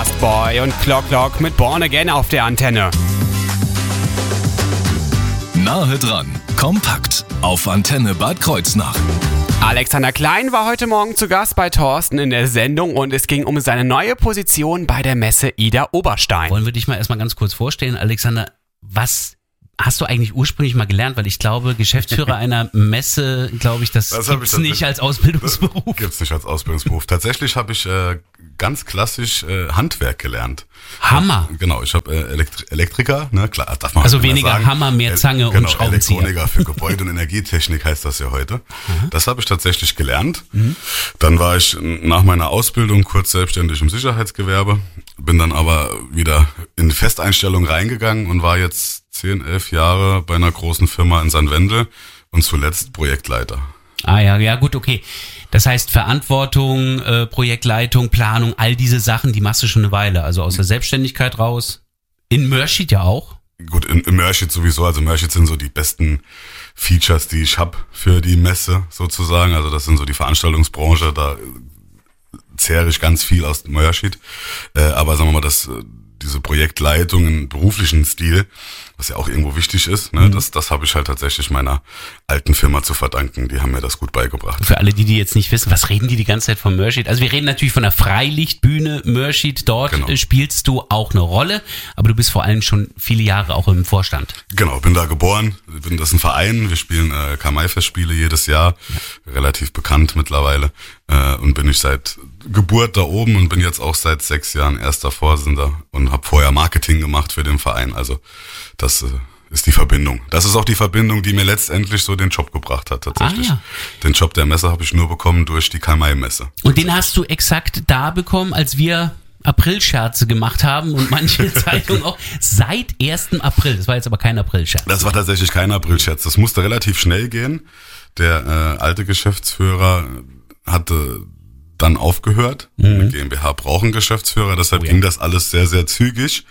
Lastboy und Clock mit Born Again auf der Antenne. Nahe dran, kompakt auf Antenne Bad Kreuznach. Alexander Klein war heute Morgen zu Gast bei Thorsten in der Sendung und es ging um seine neue Position bei der Messe Ida Oberstein. Wollen wir dich mal erstmal ganz kurz vorstellen, Alexander, was hast du eigentlich ursprünglich mal gelernt? Weil ich glaube, Geschäftsführer einer Messe, das gibt's nicht als Ausbildungsberuf. Gibt's nicht als Ausbildungsberuf. Tatsächlich habe ich ganz klassisch Handwerk gelernt. Hammer. Genau, ich habe Elektriker, ne, klar, darf man also weniger sagen. Hammer, mehr Zange und Schraubenzieher. Elektroniker für Gebäude- und Energietechnik heißt das ja heute. Das habe ich tatsächlich gelernt. Dann war ich nach meiner Ausbildung kurz selbstständig im Sicherheitsgewerbe, bin dann aber wieder in die Festeinstellung reingegangen und war jetzt 10, 11 Jahre bei einer großen Firma in St. Wendel und zuletzt Projektleiter. Ah ja, gut, okay. Das heißt Verantwortung, Projektleitung, Planung, all diese Sachen, die machst du schon eine Weile. Also aus der Selbstständigkeit raus. In Mörschid ja auch. Gut, in Mörschid sowieso. Also Mörschid sind so die besten Features, die ich habe für die Messe sozusagen. Also das sind so die Veranstaltungsbranche, da zehre ich ganz viel aus Mörschid. Aber sagen wir mal, diese Projektleitung im beruflichen Stil, was ja auch irgendwo wichtig ist, ne, das habe ich halt tatsächlich meiner alten Firma zu verdanken. Die haben mir das gut beigebracht. Für alle, die jetzt nicht wissen, was reden die ganze Zeit von Mörschid? Also wir reden natürlich von der Freilichtbühne Mörschid. Dort spielst du auch eine Rolle, aber du bist vor allem schon viele Jahre auch im Vorstand. Genau, bin da geboren. Das ist ein Verein. Wir spielen Karl-May-Festspiele jedes Jahr. Ja. Relativ bekannt mittlerweile. Und bin ich seit Geburt da oben und bin jetzt auch seit 6 Jahren erster Vorsitzender und habe vorher Marketing gemacht für den Verein. Also das ist die Verbindung. Das ist auch die Verbindung, die mir letztendlich so den Job gebracht hat tatsächlich. Ah, ja. Den Job der Messe habe ich nur bekommen durch die Karl-May-Messe. Und den hast du exakt da bekommen, als wir Aprilscherze gemacht haben und manche Zeitungen auch seit 1. April. Das war jetzt aber kein Aprilscherz. Das war tatsächlich kein Aprilscherz. Das musste relativ schnell gehen. Der alte Geschäftsführer hatte dann aufgehört. Eine GmbH braucht einen Geschäftsführer, deshalb ging das alles sehr, sehr zügig.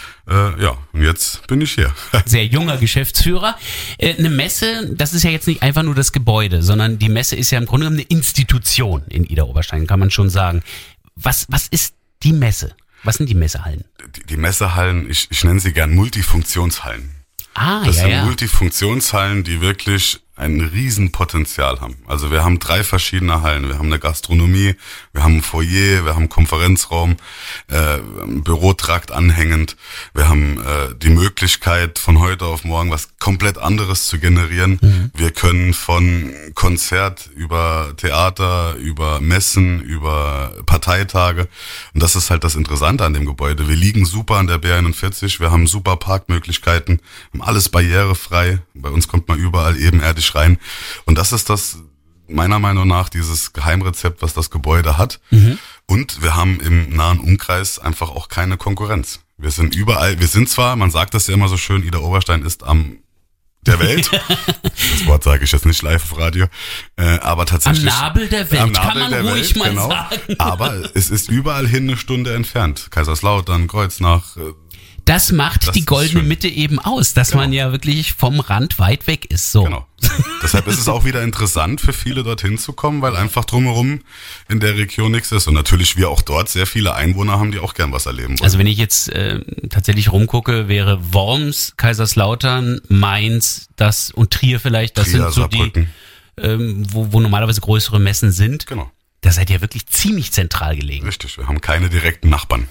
Und jetzt bin ich hier. Sehr junger Geschäftsführer. Eine Messe, das ist ja jetzt nicht einfach nur das Gebäude, sondern die Messe ist ja im Grunde genommen eine Institution in Ida Oberstein, kann man schon sagen. Was ist die Messe? Was sind die Messehallen? Die Messehallen, ich nenne sie gern Multifunktionshallen. Das sind Multifunktionshallen, die wirklich ein Riesenpotenzial haben. Also wir haben 3 verschiedene Hallen. Wir haben eine Gastronomie, wir haben ein Foyer, wir haben einen Konferenzraum, einen Bürotrakt anhängend. Wir haben die Möglichkeit, von heute auf morgen was komplett anderes zu generieren. Wir können von Konzert über Theater, über Messen, über Parteitage. Und das ist halt das Interessante an dem Gebäude. Wir liegen super an der B41, wir haben super Parkmöglichkeiten, haben alles barrierefrei. Bei uns kommt man überall ebenerdig rein. Und das ist das, meiner Meinung nach, dieses Geheimrezept, was das Gebäude hat. Und wir haben im nahen Umkreis einfach auch keine Konkurrenz. Wir sind überall, wir sind zwar, man sagt das ja immer so schön, Ida Oberstein ist am der Welt. Das Wort sage ich jetzt nicht live auf Radio. Aber tatsächlich. Am Nabel der Welt, kann man ruhig mal sagen. Aber es ist überall hin eine Stunde entfernt. Kaiserslautern, Kreuznach. Das macht die goldene Mitte eben aus, dass man ja wirklich vom Rand weit weg ist. So. Genau. Deshalb ist es auch wieder interessant für viele dorthin zu kommen, weil einfach drumherum in der Region nichts ist. Und natürlich wir auch dort sehr viele Einwohner haben, die auch gern was erleben wollen. Also wenn ich jetzt tatsächlich rumgucke, wäre Worms, Kaiserslautern, Mainz, und Trier vielleicht, das Trier, sind so Saarbrücken. Die, wo normalerweise größere Messen sind. Genau. Da seid ihr wirklich ziemlich zentral gelegen. Richtig, wir haben keine direkten Nachbarn.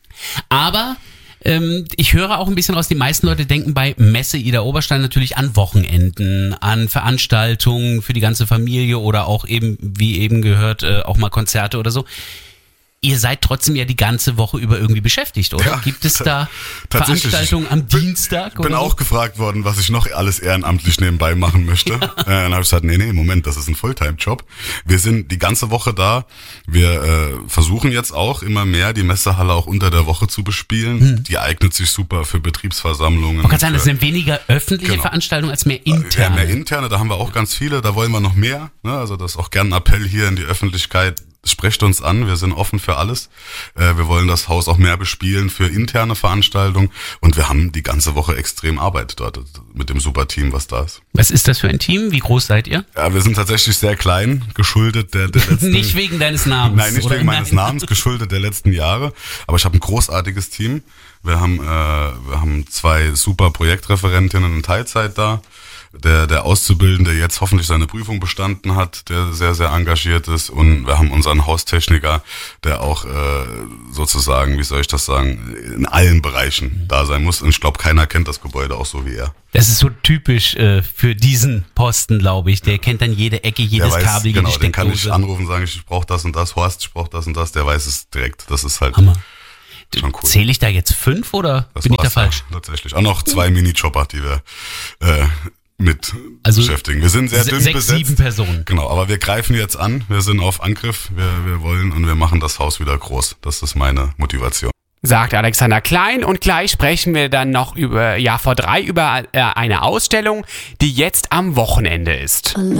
Aber ich höre auch ein bisschen raus, die meisten Leute denken bei Messe Ida Oberstein natürlich an Wochenenden, an Veranstaltungen für die ganze Familie oder auch eben, wie eben gehört, auch mal Konzerte oder so. Ihr seid trotzdem ja die ganze Woche über irgendwie beschäftigt, oder? Ja, gibt es da Veranstaltungen am Dienstag? Ich bin auch gefragt worden, was ich noch alles ehrenamtlich nebenbei machen möchte. Dann habe ich gesagt, nee, Moment, das ist ein Fulltime-Job. Wir sind die ganze Woche da. Wir versuchen jetzt auch immer mehr, die Messehalle auch unter der Woche zu bespielen. Die eignet sich super für Betriebsversammlungen. Man kann sagen, das sind weniger öffentliche Veranstaltungen als mehr interne. Ja, mehr interne, da haben wir auch ganz viele. Da wollen wir noch mehr. Ne? Also das ist auch gern ein Appell hier in die Öffentlichkeit. sprecht uns an, wir sind offen für alles. Wir wollen das Haus auch mehr bespielen für interne Veranstaltungen und wir haben die ganze Woche extrem Arbeit dort mit dem super Team, was da ist. Was ist das für ein Team? Wie groß seid ihr? Ja, wir sind tatsächlich sehr klein, geschuldet der letzten... Nicht wegen deines Namens. Nein, nicht wegen meines Namens, geschuldet der letzten Jahre. Aber ich habe ein großartiges Team. Wir haben 2 super Projektreferentinnen in Teilzeit da. Der Auszubildende jetzt hoffentlich seine Prüfung bestanden hat, der sehr, sehr engagiert ist. Und wir haben unseren Haustechniker, der auch sozusagen, wie soll ich das sagen, in allen Bereichen da sein muss. Und ich glaube, keiner kennt das Gebäude auch so wie er. Das ist so typisch für diesen Posten, glaube ich. Der kennt dann jede Ecke, jedes Kabel, jede Steckdose. Den kann ich anrufen und sagen, ich brauche das und das. Horst, ich brauche das und das. Der weiß es direkt. Das ist halt... Hammer. Schon cool. Zähle ich da jetzt 5 oder bin ich da falsch? Tatsächlich. Auch noch 2 Mini-Chopper, die wir mit beschäftigen. Wir sind sehr dünn 6, besetzt. 7 Personen. Genau, aber wir greifen jetzt an. Wir sind auf Angriff. Wir wollen und wir machen das Haus wieder groß. Das ist meine Motivation. Sagt Alexander Klein, und gleich sprechen wir dann noch über eine Ausstellung, die jetzt am Wochenende ist.